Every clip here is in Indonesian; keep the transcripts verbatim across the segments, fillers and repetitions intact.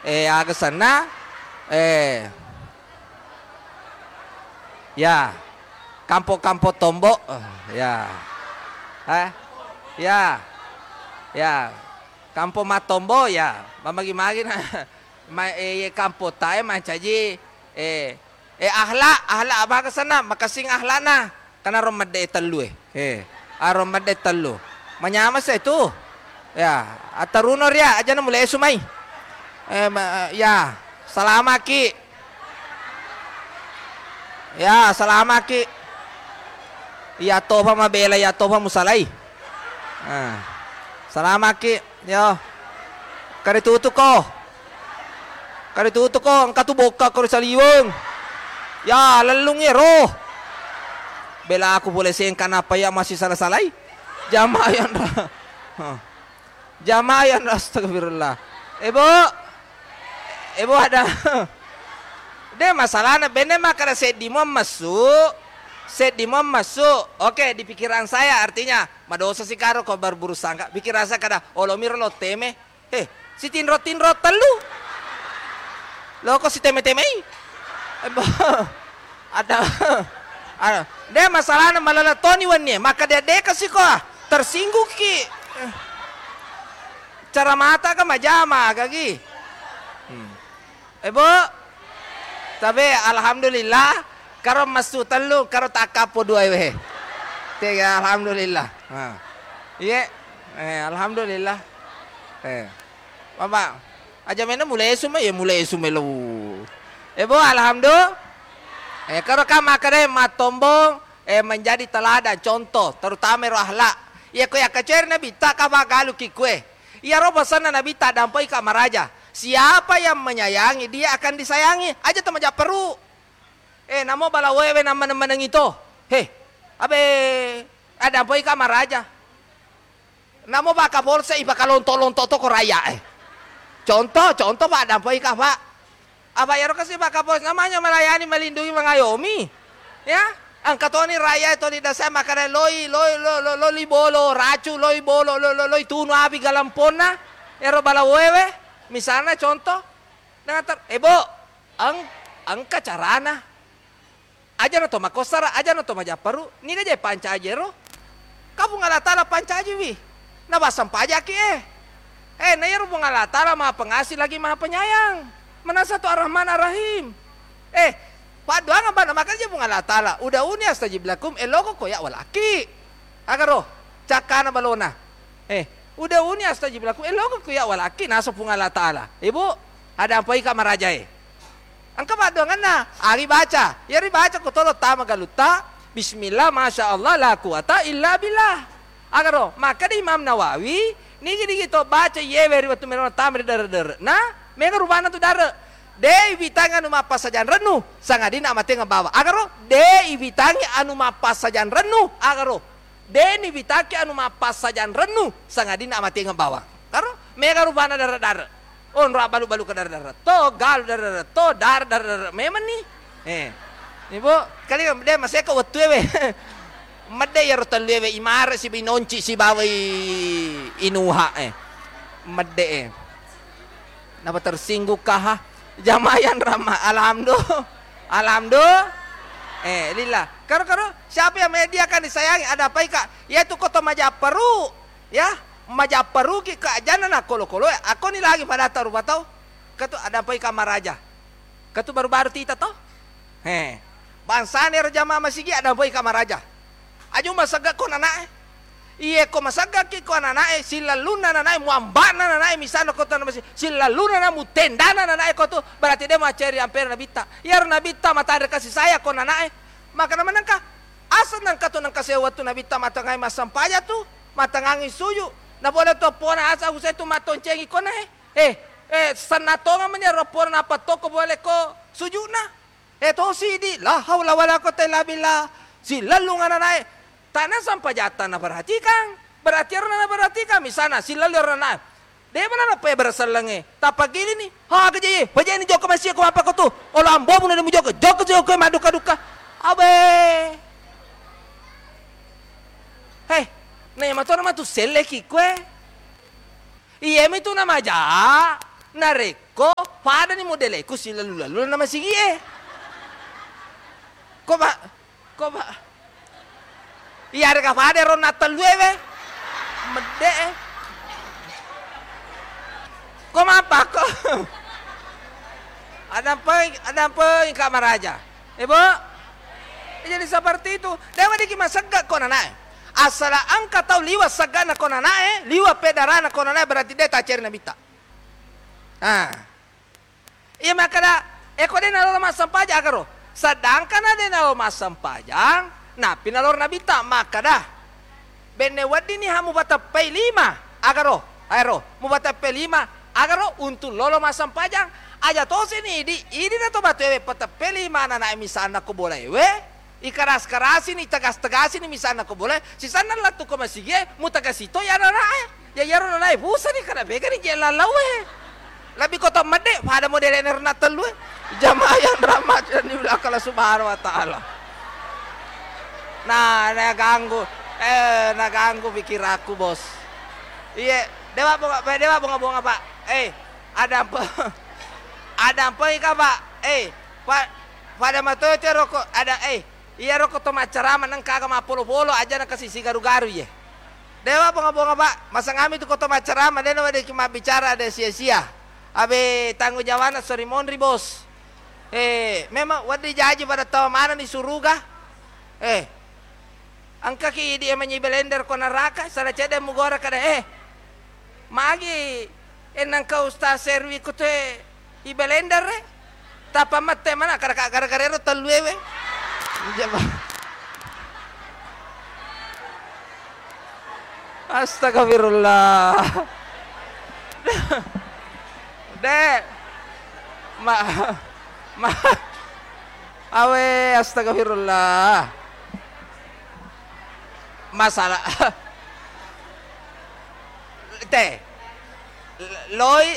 eh agak sana, eh, ya, kampo-kampo tombok, ya, eh, ya, ya, kampo matombo ya, mamagi-magi na, ma eh kampo tayo mancaji, eh, eh ahla, ahla apa ke sana, makasing ahla na, karena romade telu eh, eh, aromade telu, menyama saya itu, ya, atarunor ya, aja na mulai sumai. Eh, ya, salamaki. Ya, salamaki. Ya toba mabela ya toba musalai. Ah. Salamaki. Yo. Kari tutu ko. Kari tutu ko, angka tu boka ko sa liwang. Ya, lalung ero. Bela aku boleh sengkan apa ya masih salah-salai? Jamayan. Jamayan astagfirullah. Ibu Ibu ada deh masalahnya bener mah karena set di mom masuk set di mom masuk oke di pikiran saya artinya madosa si karo kau baru berusaha enggak pikiran saya kada olomir lo teme eh si tinro tinro telu lo kok si teme teme ada ada deh masalahnya malah Tony wannya maka dia deh kasih kok tersinggung ki cara mata kan majama kaki hmm. Ibu, tapi alhamdulillah karo masuk telu karo takapo dua weh. Tiga alhamdulillah. Iya, eh, alhamdulillah. Eh, Bapak, aja mana mulai sume ya mulai sume lu. Ibu alhamdulillah. Eh karo kama kare matombong eh menjadi teladan contoh terutama ro akhlak. Ya ko ya kacer nabi tak kama galu ki kue. Ya ro pasana nabi tak dampai ka maraja. Siapa yang menyayangi dia akan disayangi. Aja teman aja perlu. Eh namo bala wewe nama meneng itu. Heh, abe ada boy kamar aja. Namo baka bolsa iba kalonto lonto toko raya eh. Contoh, contoh pak ada boy ka pak. Apa ya kasih baka bos namanya melayani melindungi mengayomi. Ya, angkatoni raya itu di desa makare loi loi loi loi bolo racu loi bolo loi loi tunu abi galampona. Ero bala wewe. Misalnya contoh, dengan ter, ebo, ang, angka carana, aja nato makosara, aja nato majaparu, ni aja panca aja ro, kamu ngalatala panca aja wi, na basam pajaki eh, eh na yaro ngalatala maha pengasih lagi maha penyayang, mana satu ar-Rahman ar-Rahim, eh paduang apa nama kerja ngalatala, udah uni astajib lakum, eloko koyak walaki, agar ro, cakana balona, eh. Udah uni astajib lakum eloko ku ya walaki naso pungala taala. Ibu, ada apa ika marajae? Angka badongan na, ari baca. Ya ri baca ko tolo tama galuta. Bismillah masya Allah la quwata illa billah. Agaro, maka di Imam Nawawi nigi nigi to baca yewe waktu meron tamri dar dar. Nah, mega rubana tu dar. De ibitangan anu mapas sajan renu, sangadina amate ngabawa. Agaro, de ibitangi anu mapas sajan renu. Agaro. Deni bitaki anu mapas sajan renu sangadina amati ngebawa karo mega rubana dar-dar on ra balu-balu ke dar-dar to gal dar-dar to dar-dar memang nih eh ibu kali dia masih ke waktu we mede ya rotan lewe imar si binonci si bawai inuha eh mede eh napa tersinggung kah jamayan ramah alhamdulillah alhamdulillah eh lillah karo-karo siapa yang menyediakan disayangi ada apa ika yaitu kota Majaparu ya Majaparu ki keajana na kolo-kolo aku ni lagi pada tahu batau katu ada apa ika maraja katu baru-baru tita toh he bangsa ni jamaah masigi ada apa ika maraja aju masaga ko nanae iye ko masaga ki ko nanae silaluna nanae muambana nanae misano kota na masih silaluna na mutendana nanae ko tu berarti dia mau cari ampere nabita ya nabita mata ada kasih saya ko nanae maka naman ka asa nang kato nang kasewa tu nabita matangay masampaya tu matangangi suyu na boleh to pona asa usay tu matoncengi ko na eh eh eh sanatonga man ya rapor na patoko boleh ko suyu na eto sidi la haula wala quwata illa billah si lalungan na nae tanah sampajatan na perhatikan berarti na perhatikan misana si lalur na de mana na pe bersalange tapag gini ni ha gaje baje ni joko masih ko apa ko tu olambo mo na mo joko joko joko maduka duka abe hei na yamato nama tu selle ki kue iye mi tu nama ja nareko pada ni model ku si lalu-lalu nama sige eh. Ko ba? Ko ba? Iya ada pada ron natal luwe. Mede eh. Ko apa ko? Ada apa? Ada apa yang kamar aja? Ibu? Jadi seperti itu. Dewa di kimasagga ko na na. Asala angka tahu liwa sagana ko na na eh. Liwa pedarana ko na na berarti dia tak cari nabita. Ah. Iya makanya eko de nalor masam pajang karo. Sedangkan ada nalor masam pajang, napi nalor nabita maka dah. Bene wadi ni hamu bata pay lima agaro. Aero, mu bata pay lima agaro untuk lolo masam pajang. Aja to sini di ini na to batewe pata pay lima na na misana ko boleh we. Ikaras karasi ni tegas tegasi ni misana ko boleh. Si sana latu ko masige mu tegasito ya na na. Ya yaro na na busa ni kana bega ni jela lawe. Labi kota mede pada model enerna telu jamaah yang drama di belakang subhanahu wa ta'ala. Nah, naganggu eh naganggu pikir aku bos. Iya, dewa bunga dewa bunga bunga pak. Eh, ada apa? Ada apa ika pak? Eh, pak pada mato itu rokok ada eh iya rokok to macarama nang kagak ma polo-polo aja na kasih garu-garu ya. Dewa bunga bunga pak, masa ngami itu kota macarama dia ada cuma bicara ada sia-sia. Abe tanggung jawabnya sorry mondri bos. Eh, memang wadi jaji pada tahu mana ni suruga. Eh, angka ki dia menyi belender ko neraka, sala cede mugora kada eh. Magi enang ka ustaz servi ko te i belender re. Tapa mate mana kada gara-gara teluwe. Jaba. Astagfirullah. Dek, ma, ma, awe, astagfirullah. Masalah, teh, loi,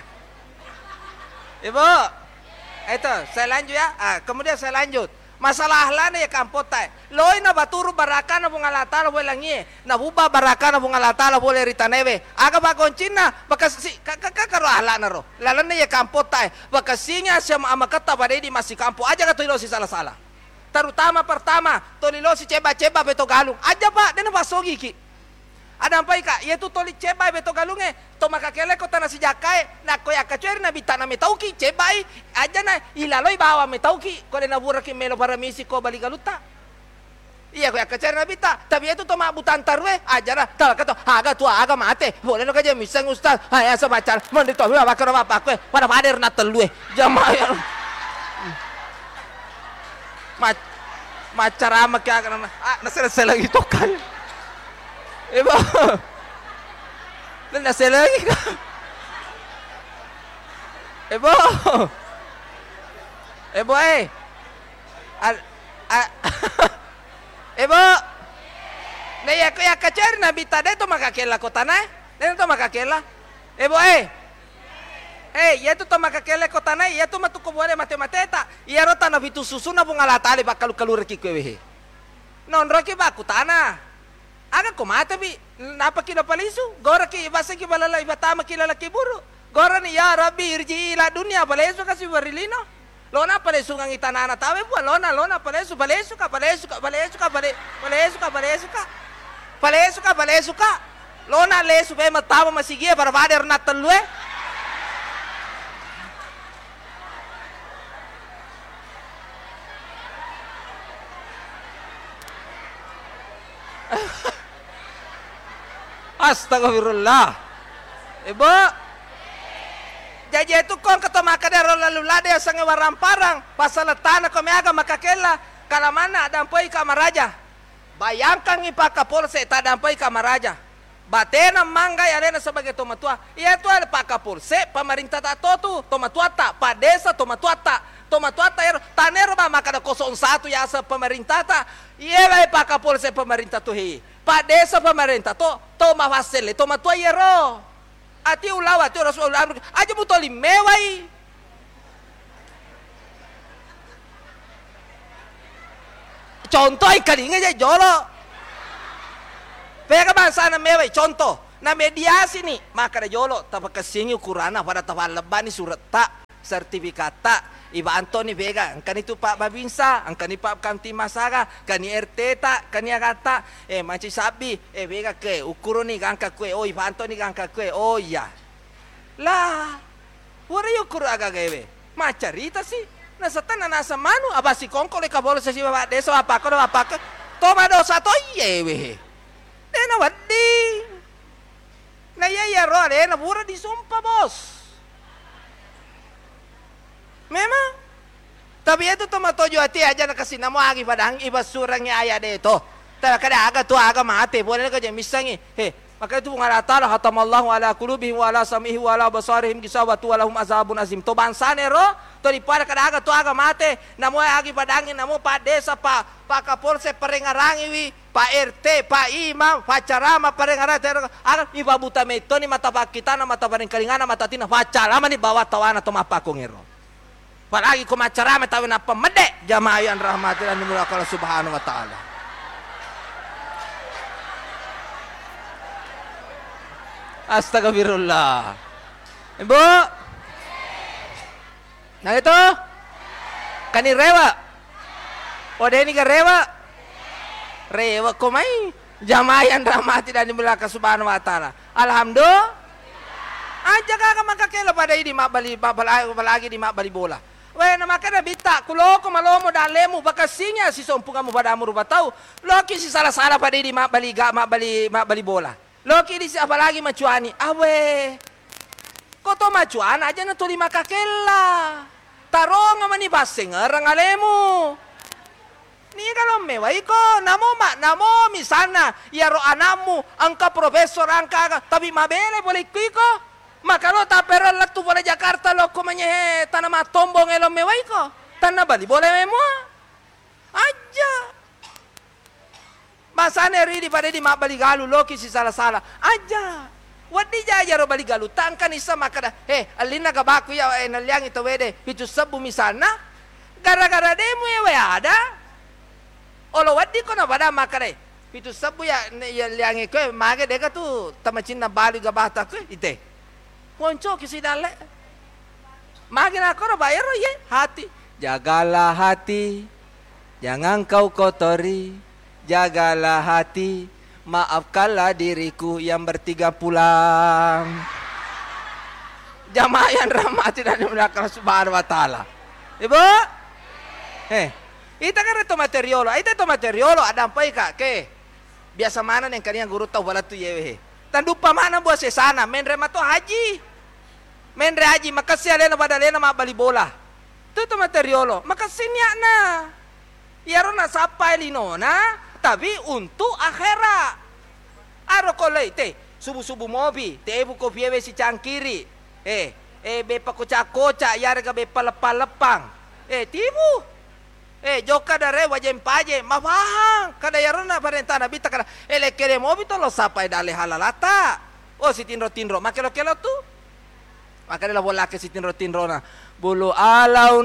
ibu, itu saya lanjut ya. Ah, kemudian saya lanjut. Masalah lana ya kampota. Loi na baturu baraka na bunga latala boleh langi. Na buba baraka na bunga latala boleh ritanebe. Aga bagon Cina bakas si kakak karo ahla na ro. Lalana ya kampota. Bakasinya sama amakata pada di masih kampo aja kata ilosi salah-salah. Terutama pertama tolilosi ceba-ceba beto galung. Aja pak dena basogi ki. Ada apa ika? Yaitu toli cebai beto galunge. To makakele ko tanah si jakai. Na ko ya kacuer na bitana metauki cebai. Aja na ilaloi bawa metauki. Ko de nabura ki melo para misi ko bali galuta. Iya ko ya kacuer na bita. Tapi itu to mabutan tarwe. Aja na tal kato aga tua aga mate. Boleh no kaje misang ustaz. Haya sa bacar. Mandi to wa bakar apa ko. Pada pader na telue. Jamaah. Mac macarama kya kana. Ah nasel lagi tokan. Ibu, dan nasi lagi kan? Ibu, ibu eh, al, al, ibu, nih aku ya kacer nabi tadi itu makakela kota na, dan itu makakela, ibu eh, eh, ya itu to makakela kota na, ya itu matu kubuare mate mateta, ya rota nabi tu susu na bunga latali bakal kalur kikwehe, non roki baku tanah. Aga kumata bi napa kila palisu gora ki basa ki balala ibatama kila laki buru gora ni ya rabbi irji ila dunia palesu kasi barilino lona palesu ngang itanana tawe bu lona lona palesu palesu ka palesu ka palesu ka palesu ka palesu ka palesu ka palesu ka lona lesu be matama masigie para vader na telue Astagfirullah. Ibu. Jadi itu kon keto makadero lalu lade sange warang parang pasal tanah ko meaga makakela kala mana dampoi kamaraja. Bayangkan ipaka polse ta dampoi kamaraja. Batena mangga yarena sebagai tomatua. Iya tu ada paka polse pemerintah ta totu tomatua ta padesa tomatua ta tomatua ta ero tanero ba makada kosong satu ya asa pemerintah ta. Iya lai paka polse pemerintah tu hi. Padesa pemerintah to toma vasele toma tua yero ati ulawa ati rasul aja mutoli mewai contoh ikan ini aja jolo pega bangsa na mewai contoh na mediasi nih maka ada jolo tapi kesingi ukurana pada tawal lebani surat tak sertifikata iba Antoni Vega, angkani tu Pak Babinsa, angkani Pak Kamti Masara, kani R T ta, kani agata, eh macam sabi, eh Vega ke, ukuroni gangka kue, oh iba Antoni gangka kue, oh iya. Lah, wara yukur agak gawe, macam rita sih, nasa tanah nasa manu, abasi kongko leka bolos sesi bapak desa apa kau apa ke, toma dosa to iye weh, dena wadi, na iya iya roh dena wara disumpah bos. Memang, tapi itu tuh matojo hati aja nak kasih nama agi padang iba surangnya ayah deh to. Tapi kada aga tuh aga mati, boleh kerja misalnya, he, maka itu bunga rata lah hatamallahu ala qulubihim wa ala samihim wa ala basarihim gisawatu wa lahum azabun azim. To bansane ro, to di pada kada aga tuh aga mati, namo agi padangin namo Pak Desa, Pak Pak Kapolsek perengarangi wi, Pak R T, Pak Imam, Pak Carama perengarangi, aga iba buta meto ni mata pak kita na mata bareng kalingana mata tina Pak Carama ni bawa tawana to mapako ngero. Apalagi kau macarame tawin apa medek jamaah yang rahmati dan dimulakan Allah Subhanahu wa taala. Astagfirullah. Ibu. Nah itu kani rewa. Oh ini ke rewa. Rewa kau mai jamaah yang rahmati dan dimulakan Subhanahu wa taala. Alhamdulillah. Aja kakak maka kelo pada ini mak bali apalagi di mak bali bola. Weh nama kada bita kuloko malomo dalemu bakasinya si sompung kamu pada amur batau loki si salah salah pada di mak bali ga mak bali mak bali bola loki di si apalagi macuani awe koto macuan aja na tuli makakela tarong mani baseng orang alemu ni kalau mewah iko namo mak namo misana ya ro anamu angka profesor angka tapi mabele boleh iko. Maka lo taperan lah tu boleh Jakarta lo ko menyehe tanah matombong elom mewai ko tanah Bali boleh memua aja masane ri di pada di mak Bali galu lo kisi salah salah aja wadi jaja ro Bali galu tangkan isa makada he alina ka baku ya eh nalyang itu wede itu sabu misana gara-gara demu ya ada olo wadi ko na pada makada itu sabu ya ya liang ko mage deka tu tamacin na Bali ga bahta ko ite Ponco kisi dale, makin aku ro bayar ye hati, jagalah hati, jangan kau kotori, jagalah hati, maafkanlah diriku yang bertiga pulang. Jamaah yang rahmati dan dimuliakan Subhanahu wa taala. Ibu, eh, ita kan itu materiolo, ita itu materiolo ada apa kak ke? Biasa mana yang kalian guru tahu bala tu yewe. Tandupa mana buat sesana, men remato haji. Men haji, makasih alena pada alena ma bali bola. Itu itu materiolo, makasih niya na. Yaro na sapa elino na, tapi untuk akhirat. Aro kolay, te, subu-subu mobi, te ebu ko piewe si cangkiri. Eh, eh be pa koca-koca, yara ka be palepang-lepang. Eh, tibu. Eh, joka dare wajem paje, mabahang. Kada yarona parentana bita kada. Ele kere mobi to lo sapa dale halalata. Oh si tinro-tinro, makelo kelo tu. Makanya la bola ke si tinro-tinro na. Bulu alau